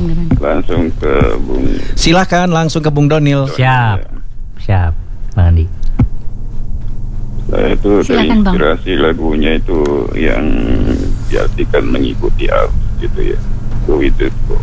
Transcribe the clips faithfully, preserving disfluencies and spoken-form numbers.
gimana? Langsung ke Bung. Silakan langsung ke Bung Donil. Siap, siap, Bang Andi. Saya itu Silakan, Bang. terinspirasi lagunya itu yang diartikan mengikuti arus gitu ya. Go with the flow.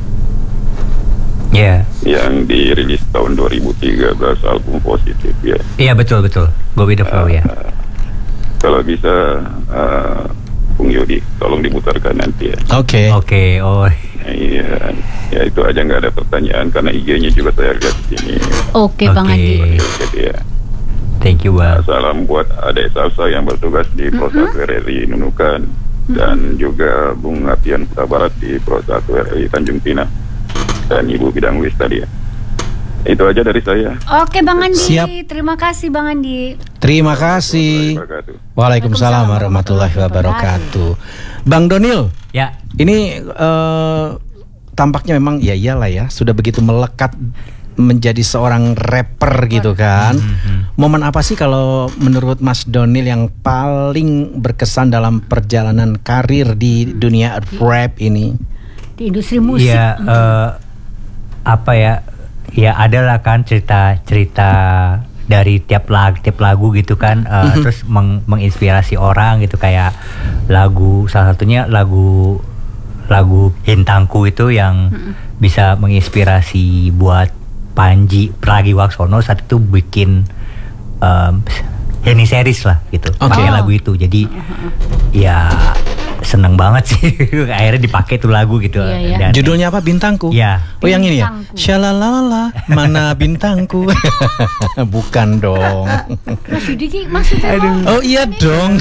Ya, Yang dirilis tahun dua ribu tiga belas, album Positif ya. iya betul betul. Go with the flow ya. Uh, kalau bisa uh, Bung Yodi tolong diputarkan nanti ya. Oke. Oke, oh Iya, ya itu aja, nggak ada pertanyaan karena I G-nya juga saya lihat di sini. Oke, Bang Oke. Andi. Jadi ya, thank you Bang. salam buat adik salsa yang bertugas di Pro satu R R I Nunukan dan juga Bung Apian Putra Barat di Pro satu R R I Tanjung Pinang dan Ibu Bidang Wis tadi ya. Itu aja dari saya. Oke, Bang Andi. Siap. Terima kasih, Bang Andi. Terima kasih. Terima kasih. Waalaikumsalam warahmatullahi wabarakatuh. Bang Donil, Ya, ini eh, tampaknya memang ya iyalah ya, sudah begitu melekat menjadi seorang rapper gitu kan. Momen apa sih kalau menurut Mas Donil yang paling berkesan dalam perjalanan karir di dunia rap ini? Di industri musik. ya eh, apa ya? Ya adalah kan cerita-cerita dari tiap lagu, tiap lagu gitu kan, uh, Mhm. terus meng- menginspirasi orang gitu, kayak lagu salah satunya lagu lagu Hintangku itu yang bisa menginspirasi buat Panji Pragiwaksono saat itu bikin um, Henny series lah gitu, Oke. pakai Oh. lagu itu. Jadi ya seneng banget sih akhirnya dipakai tuh lagu gitu. Iya, iya. Dan Judulnya apa? Bintangku. ya Oh yang ini ya? Bintangku. Shalalala, mana bintangku? Bukan dong. Mas Yudi Ki, maksudnya mau Oh iya dong.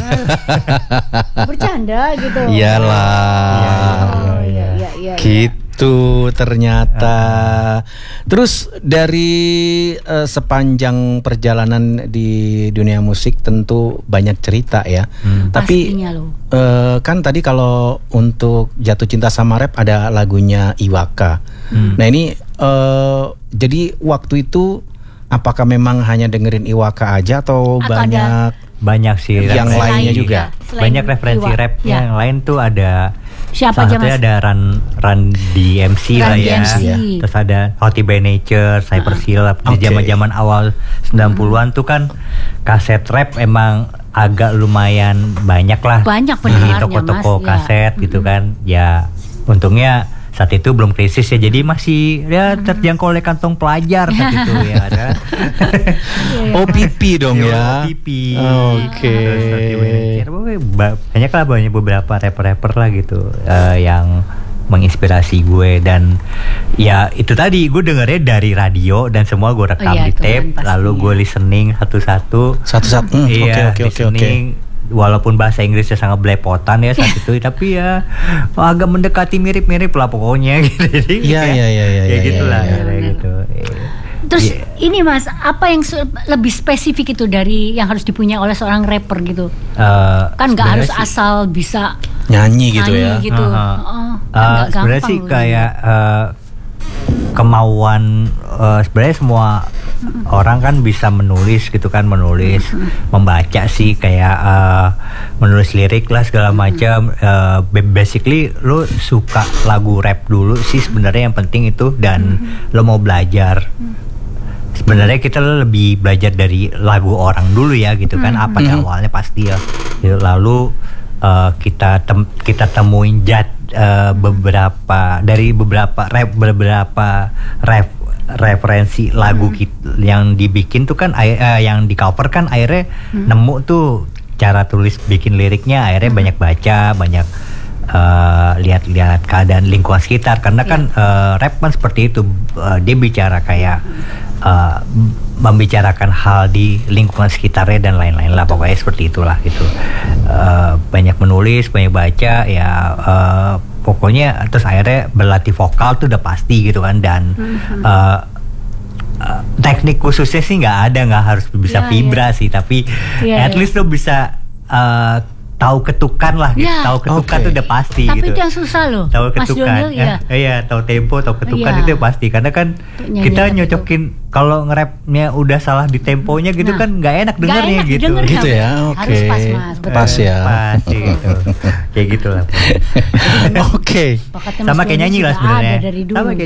bercanda gitu. Iyalah. Oh, iya, iya, iya, Gitu ternyata. Terus dari eh, sepanjang perjalanan di dunia musik tentu banyak cerita ya. Hmm. Tapi Pastinya loh. eh, kan tadi kalau untuk Jatuh Cinta Sama Rap ada lagunya Iwaka. Hmm. Nah ini eh, jadi waktu itu apakah memang hanya dengerin Iwaka aja atau, Atau banyak banyak sih Yang referensi. lainnya juga? Selain Banyak referensi Iwa. rapnya Ya. yang lain tuh ada. Siapa salah aja, satunya Mas? ada Run Run D M C Run lah D ya. M C. Terus ada Hotty by Nature, Cypress Hill. Di Oke. zaman-zaman awal sembilan puluhan tuh kan kaset rap emang agak lumayan banyak lah. Banyak di pendengarnya, toko-toko Mas. Ya. kaset gitu kan. Ya untungnya saat itu belum krisis ya, jadi masih ya terjangkau oleh kantong pelajar saat itu ya ada. O P P dong ya? O P P. Oke. Terus Hotty by Nature. Pokoknya ba- banyak lah, banyak beberapa rapper-rapper lah gitu eh, yang menginspirasi gue. Dan ya itu tadi gue dengernya dari radio dan semua gue rekam Oh iya, di itu kan tape, pastinya. lalu gue listening satu-satu. Satu-satu. Hmm, Iya, oke, oke, oke, oke. listening. Walaupun bahasa Inggrisnya sangat belepotan ya saat itu, tapi ya agak mendekati mirip-mirip lah pokoknya gitu. Jadi Iya, ya, iya, iya, iya, ya iya, gitulah iya, kayak iya. gitu. Terus Iya. ini Mas, apa yang se- lebih spesifik itu dari yang harus dipunya oleh seorang rapper gitu? Eh, Kan nggak harus sebenarnya sih- asal bisa Nyanyi gitu nyanyi ya. gitu. Aha. Oh, kan Uh, nggak sebenarnya gampang sih loh. kayak uh, kemauan uh, sebenarnya semua orang kan bisa menulis gitu kan, menulis, membaca sih kayak uh, menulis lirik lah segala macam. Uh, ba- basically lo suka lagu rap dulu sih sebenarnya yang penting itu, dan lo mau belajar. Sebenarnya kita lebih belajar dari lagu orang dulu ya gitu kan, apa Mhm. awalnya pasti ya. Gitu. Lalu uh, kita tem- kita temuin jad uh, beberapa dari beberapa rap beberapa ref referensi lagu kit- yang dibikin tuh kan ai- uh, yang di cover kan akhirnya nemu tuh cara tulis bikin liriknya, akhirnya banyak baca, banyak uh, lihat-lihat keadaan lingkungan sekitar, karena kan uh, rap kan seperti itu, uh, dia bicara kayak uh, membicarakan hal di lingkungan sekitarnya dan lain-lain lah, pokoknya seperti itulah gitu. Uh, banyak menulis, banyak baca ya, uh, pokoknya terus akhirnya berlatih vokal tuh udah pasti gitu kan. Dan uh, uh, teknik khususnya sih nggak ada, nggak harus bisa Ya, vibra sih, tapi Ya, at ya. least lo bisa uh, tahu ketukan lah gitu. Ya. Tahu ketukan Oke. tuh udah pasti Tapi gitu. itu yang susah loh, Tahu Mas ketukan, Donil, ya. eh, iya, tahu tempo, tahu ketukan Iya. itu pasti, karena kan Untuk nyanyi kita rap itu. nyocokin kalau nge-rapnya udah salah di temponya gitu Nah, kan nggak enak nggak dengernya enak gitu. didengar. Gitu ya, oke. Harus pas, Mas, betul. Pas ya. Pas gitu. Kayak gitu lah. Oke. Bakatnya Mas Sama kayak Donil nyanyi lah sudah sebenarnya. ada dari dulu. Sama kayak